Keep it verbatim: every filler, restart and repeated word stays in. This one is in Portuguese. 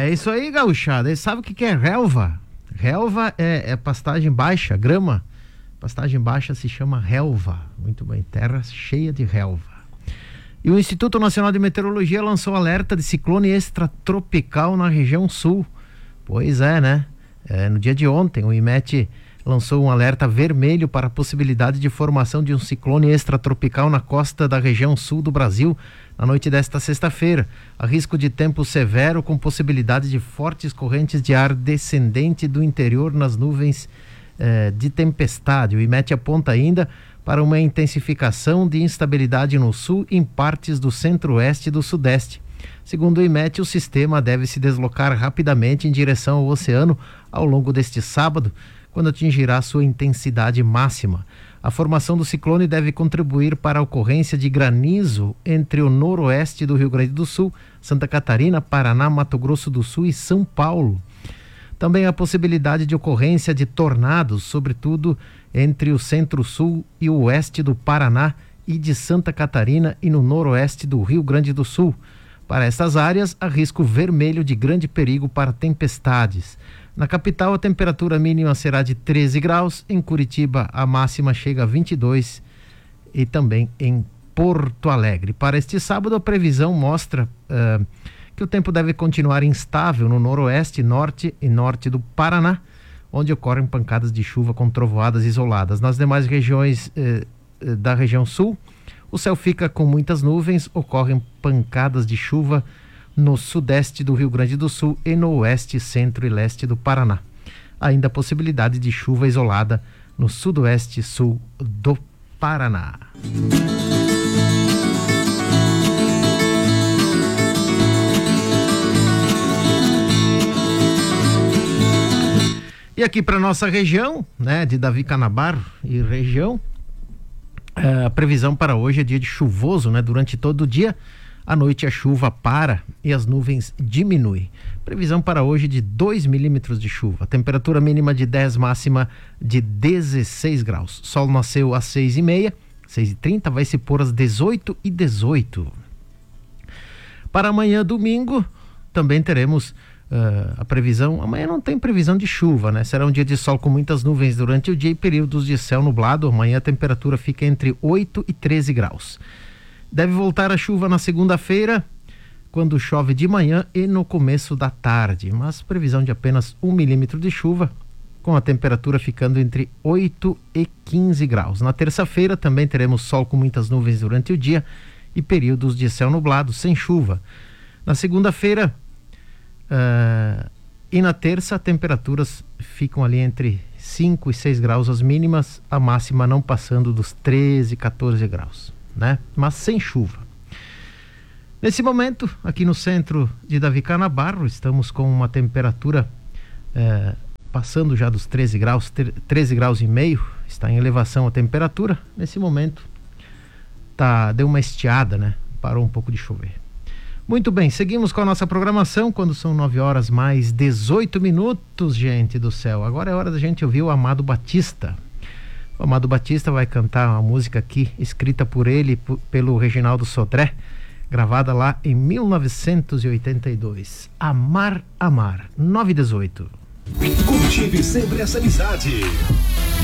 É isso aí, gauchada. E sabe o que que é relva? Relva é, é pastagem baixa, grama. Pastagem baixa se chama relva. Muito bem, terra cheia de relva. E o Instituto Nacional de Meteorologia lançou alerta de ciclone extratropical na região sul. Pois é, né? É, no dia de ontem, o IMET lançou um alerta vermelho para a possibilidade de formação de um ciclone extratropical na costa da região sul do Brasil na noite desta sexta-feira. Há risco de tempo severo com possibilidade de fortes correntes de ar descendente do interior nas nuvens eh, de tempestade. O IMET aponta ainda para uma intensificação de instabilidade no sul em partes do centro-oeste e do sudeste. Segundo o IMET, o sistema deve se deslocar rapidamente em direção ao oceano ao longo deste sábado, quando atingirá sua intensidade máxima. A formação do ciclone deve contribuir para a ocorrência de granizo entre o noroeste do Rio Grande do Sul, Santa Catarina, Paraná, Mato Grosso do Sul e São Paulo. Também a possibilidade de ocorrência de tornados, sobretudo entre o centro-sul e o oeste do Paraná e de Santa Catarina e no noroeste do Rio Grande do Sul. Para estas áreas, há risco vermelho de grande perigo para tempestades. Na capital, a temperatura mínima será de treze graus, em Curitiba a máxima chega a vinte e dois e também em Porto Alegre. Para este sábado, a previsão mostra uh, que o tempo deve continuar instável no noroeste, norte e norte do Paraná, onde ocorrem pancadas de chuva com trovoadas isoladas. Nas demais regiões uh, da região sul, o céu fica com muitas nuvens, ocorrem pancadas de chuva no sudeste do Rio Grande do Sul e no oeste, centro e leste do Paraná. Ainda a possibilidade de chuva isolada no sudoeste e sul do Paraná. E aqui para nossa região, né, de Davi Canabarro e região, a previsão para hoje é dia de chuvoso, né, durante todo o dia. À noite a chuva para e as nuvens diminuem. Previsão para hoje de dois milímetros de chuva. Temperatura mínima de dez, máxima de dezesseis graus. Sol nasceu às seis e meia, seis e trinta, vai se pôr às dezoito e dezoito. Para amanhã, domingo, também teremos uh, a previsão. Amanhã não tem previsão de chuva, né? Será um dia de sol com muitas nuvens durante o dia e períodos de céu nublado. Amanhã a temperatura fica entre oito e treze graus. Deve voltar a chuva na segunda-feira, quando chove de manhã e no começo da tarde, mas previsão de apenas um milímetro de chuva, com a temperatura ficando entre oito e quinze graus. Na terça-feira também teremos sol com muitas nuvens durante o dia e períodos de céu nublado, sem chuva. Na segunda-feira uh, e na terça, temperaturas ficam ali entre cinco e seis graus as mínimas, a máxima não passando dos treze, quatorze graus. Né? Mas sem chuva. Nesse momento, aqui no centro de Davi Canabarro, estamos com uma temperatura eh, passando já dos treze graus, treze graus e meio, está em elevação a temperatura. Nesse momento, tá, deu uma estiada, né? Parou um pouco de chover. Muito bem, seguimos com a nossa programação quando são nove horas mais dezoito minutos, gente do céu. Agora é hora da gente ouvir o Amado Batista. O Amado Batista vai cantar uma música aqui, escrita por ele, p- pelo Reginaldo Sodré, gravada lá em mil novecentos e oitenta e dois. Amar, Amar, nove e dezoito. Cultive sempre essa amizade.